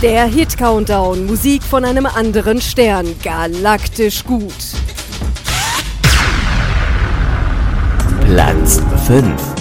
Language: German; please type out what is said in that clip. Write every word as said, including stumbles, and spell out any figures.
Der Hit-Countdown, Musik von einem anderen Stern, galaktisch gut. Platz fünf.